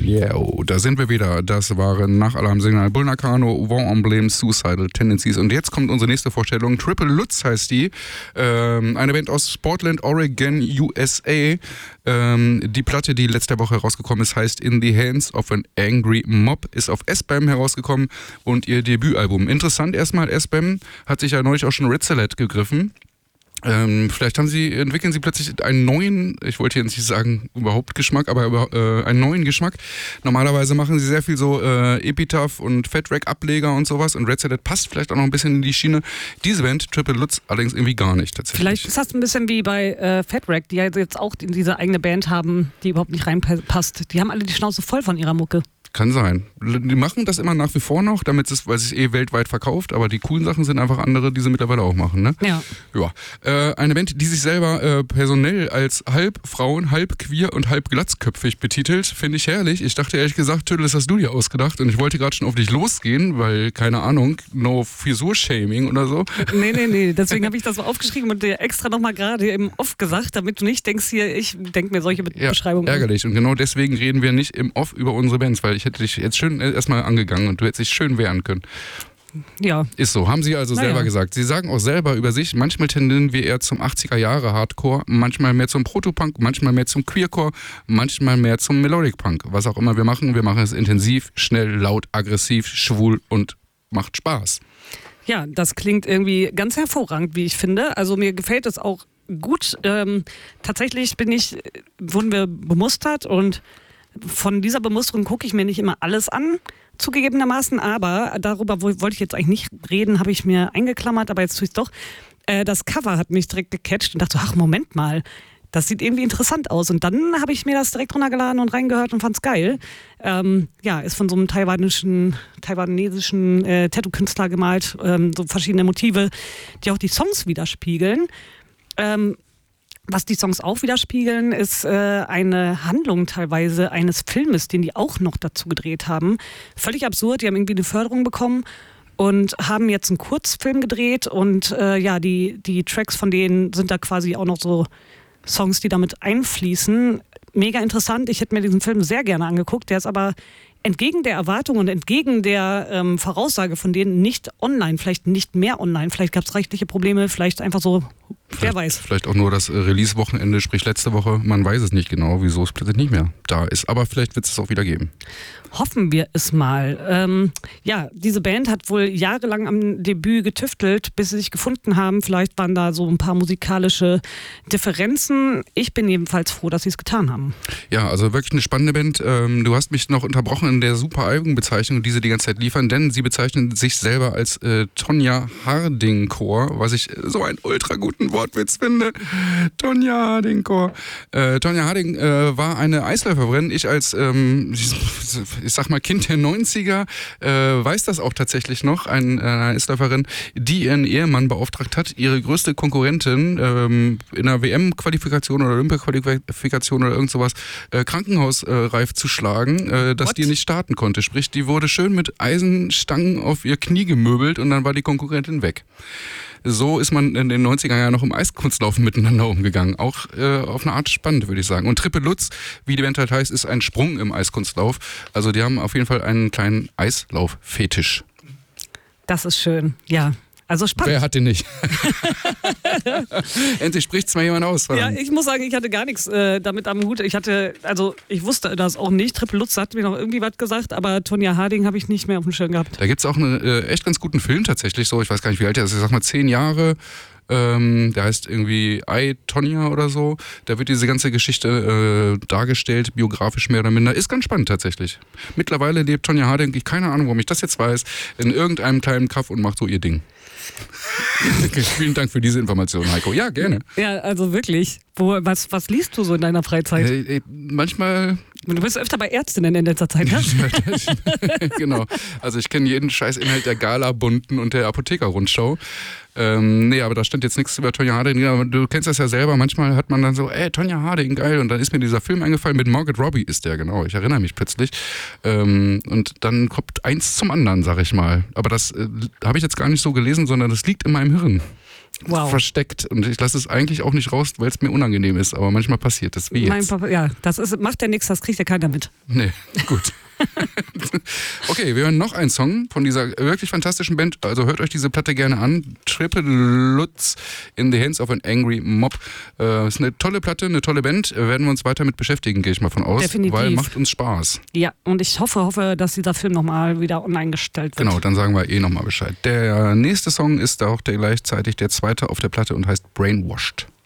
Yeah, da sind wir wieder. Das waren nach Alarmsignal Bull Nakano, War Emblem, Suicidal Tendencies. Und jetzt kommt unsere nächste Vorstellung. Triple Lutz heißt die. Eine Band aus Portland, Oregon, USA. Die Platte, die letzte Woche herausgekommen ist, heißt In the Hands of an Angry Mob, ist auf S-Bam herausgekommen und ihr Debütalbum. Interessant erstmal, S-Bam hat sich ja neulich auch schon Ritzelet gegriffen. Vielleicht entwickeln sie plötzlich einen neuen, ich wollte jetzt nicht sagen überhaupt Geschmack, aber einen neuen Geschmack. Normalerweise machen sie sehr viel so Epitaph und Fat-Wreck-Ableger und sowas und Red Salad passt vielleicht auch noch ein bisschen in die Schiene. Diese Band, Triple Lutz, allerdings irgendwie gar nicht tatsächlich. Vielleicht ist das ein bisschen wie bei Fat-Wreck, die ja jetzt auch diese eigene Band haben, die überhaupt nicht reinpasst. Die haben alle die Schnauze voll von ihrer Mucke. Kann sein. Die machen das immer nach wie vor noch, weil es weltweit verkauft, aber die coolen Sachen sind einfach andere, die sie mittlerweile auch machen, ne? Ja. Eine Band, die sich selber personell als halb Frauen, halb queer und halb glatzköpfig betitelt, finde ich herrlich. Ich dachte ehrlich gesagt, Tüdel, das hast du dir ausgedacht und ich wollte gerade schon auf dich losgehen, weil, keine Ahnung, no Frisur-Shaming oder so. Nee, deswegen habe ich das so aufgeschrieben und dir extra nochmal gerade im Off gesagt, damit du nicht denkst, ich denke mir solche Beschreibungen. Ärgerlich und genau deswegen reden wir nicht im Off über unsere Bands, weil ich hätte dich jetzt schön erstmal angegangen und du hättest dich schön wehren können. Ja. Ist so, haben sie also selber gesagt. Sie sagen auch selber über sich, manchmal tendieren wir eher zum 80er-Jahre-Hardcore, manchmal mehr zum Protopunk, manchmal mehr zum Queercore, manchmal mehr zum Melodic Punk. Was auch immer wir machen es intensiv, schnell, laut, aggressiv, schwul und macht Spaß. Ja, das klingt irgendwie ganz hervorragend, wie ich finde. Also mir gefällt es auch gut. Tatsächlich wurden wir bemustert und von dieser Bemusterung gucke ich mir nicht immer alles an, zugegebenermaßen, aber darüber wollte ich jetzt eigentlich nicht reden, habe ich mir eingeklammert, aber jetzt tue ich es doch. Das Cover hat mich direkt gecatcht und dachte, ach Moment mal, das sieht irgendwie interessant aus. Und dann habe ich mir das direkt runtergeladen und reingehört und fand's geil. Ist von so einem taiwanesischen Tattoo-Künstler gemalt, so verschiedene Motive, die auch die Songs widerspiegeln. Was die Songs auch widerspiegeln, ist eine Handlung teilweise eines Filmes, den die auch noch dazu gedreht haben. Völlig absurd, die haben irgendwie eine Förderung bekommen und haben jetzt einen Kurzfilm gedreht und die Tracks von denen sind da quasi auch noch so Songs, die damit einfließen. Mega interessant, ich hätte mir diesen Film sehr gerne angeguckt, der ist aber entgegen der Erwartung und entgegen der Voraussage von denen nicht online, vielleicht nicht mehr online, vielleicht gab es rechtliche Probleme, vielleicht einfach so, wer weiß. Vielleicht auch nur das Release-Wochenende, sprich letzte Woche, man weiß es nicht genau, wieso es plötzlich nicht mehr da ist, aber vielleicht wird es auch wieder geben. Hoffen wir es mal. Diese Band hat wohl jahrelang am Debüt getüftelt, bis sie sich gefunden haben. Vielleicht waren da so ein paar musikalische Differenzen. Ich bin jedenfalls froh, dass sie es getan haben. Ja, also wirklich eine spannende Band. Du hast mich noch unterbrochen in der super Albumbezeichnung, die sie die ganze Zeit liefern, denn sie bezeichnen sich selber als Tonya Harding Core, was ich so einen ultra guten Wortwitz finde. Tonya Harding Core. Tonya Harding war eine Eisläuferin. Ich als ich sag mal Kind der 90er, weiß das auch tatsächlich noch, eine Eisläuferin, die ihren Ehemann beauftragt hat, ihre größte Konkurrentin in einer WM-Qualifikation oder Olympia-Qualifikation oder irgend sowas krankenhausreif zu schlagen, dass die nicht starten konnte. Sprich, die wurde schön mit Eisenstangen auf ihr Knie gemöbelt und dann war die Konkurrentin weg. So ist man in den 90er Jahren noch im Eiskunstlaufen miteinander umgegangen. Auch auf eine Art spannend, würde ich sagen. Und Triple Lutz, wie die Band halt heißt, ist ein Sprung im Eiskunstlauf. Also die haben auf jeden Fall einen kleinen Eislauf-Fetisch. Das ist schön, ja. Also spannend. Wer hat den nicht? Endlich spricht es mal jemand aus. Ja, ich muss sagen, ich hatte gar nichts damit am Hut. Ich wusste das auch nicht. Triple Lutz hat mir noch irgendwie was gesagt, aber Tonya Harding habe ich nicht mehr auf dem Schirm gehabt. Da gibt es auch einen echt ganz guten Film tatsächlich so. Ich weiß gar nicht, wie alt der ist. Ich sag mal 10 Jahre. Der heißt irgendwie I, Tonya oder so. Da wird diese ganze Geschichte dargestellt, biografisch mehr oder minder. Ist ganz spannend tatsächlich. Mittlerweile lebt Tonya Harding, ich keine Ahnung, warum ich das jetzt weiß, in irgendeinem kleinen Kaff und macht so ihr Ding. Okay, vielen Dank für diese Information, Heiko. Ja, gerne. Ja, also wirklich. Was liest du so in deiner Freizeit? Manchmal... Du bist öfter bei Ärztinnen in letzter Zeit, ne? Genau. Also ich kenne jeden Scheißinhalt der Gala-Bunten und der Apotheker-Rundschau. Aber da stand jetzt nichts über Tonya Harding. Du kennst das ja selber. Manchmal hat man dann so, Tonya Harding, geil. Und dann ist mir dieser Film eingefallen, mit Margot Robbie ist der, genau. Ich erinnere mich plötzlich. Und dann kommt eins zum anderen, sag ich mal. Aber das habe ich jetzt gar nicht so gelesen, sondern das liegt in meinem Hirn. versteckt. Und ich lasse es eigentlich auch nicht raus, weil es mir unangenehm ist. Aber manchmal passiert das, wie jetzt. Mein Papa, ja, macht ja nichts, das kriegt ja keiner mit. Nee, gut. Okay, wir hören noch einen Song von dieser wirklich fantastischen Band. Also hört euch diese Platte gerne an. Triple Lutz in the Hands of an Angry Mob. Ist eine tolle Platte, eine tolle Band. Werden wir uns weiter mit beschäftigen, gehe ich mal von aus. Definitiv. Weil macht uns Spaß. Ja, und ich hoffe, dass dieser Film nochmal wieder online gestellt wird. Genau, dann sagen wir nochmal Bescheid. Der nächste Song ist auch gleichzeitig der zweite auf der Platte und heißt Brainwashed.